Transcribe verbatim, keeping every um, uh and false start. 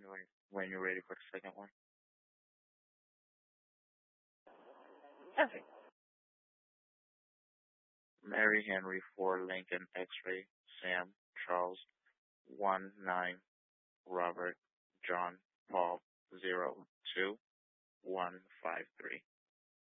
you're, when you're ready for the second one. Okay. Mary Henry four Lincoln X-ray Sam Charles one nine Robert John Paul zero two one five three.